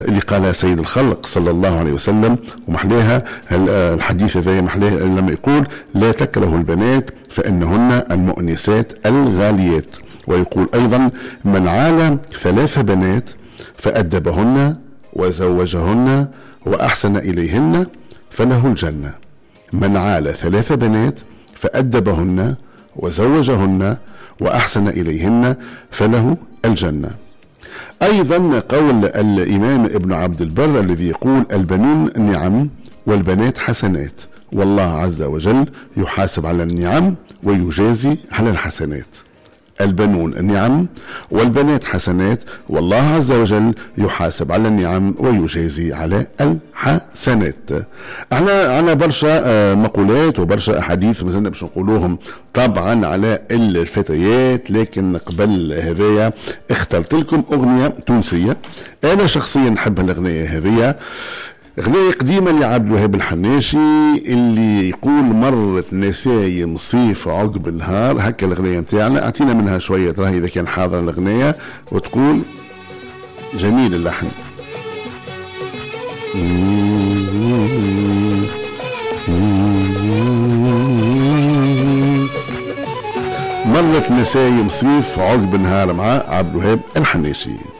اللي قالها سيد الخلق صلى الله عليه وسلم، ومحليها الحديث هذا محليها لما يقول لا تكرهوا البنات فإنهن المؤنسات الغاليات. ويقول أيضا من عال 3 بنات فأدبهن وزوجهن وأحسن إليهن فله الجنة. من عال 3 بنات فأدبهن وزوجهن وأحسن إليهن فله الجنة. أيضا قول الإمام ابن عبد البر الذي يقول البنون نعم والبنات حسنات، والله عز وجل يحاسب على النعم ويجازي على الحسنات. البنون نعم والبنات حسنات، والله عز وجل يحاسب على النعم ويجازي على الحسنات. احنا على برشا مقولات وبرشا احاديث مازلنا باش نقولوهم طبعا على الفتيات، لكن قبل هذايا اخترت لكم اغنيه تونسيه انا شخصيا نحب الاغنيه هذيا، غنية قديمة لعبد الوهاب الحناشي اللي يقول مرت نسايم صيف عقب النهار، هكا الغنية متاعنا اعطينا منها شوية راهي اذا كان حاضر الغنية، وتقول جميل اللحن. مرت نسايم صيف عقب النهار مع عبد الوهاب الحناشي.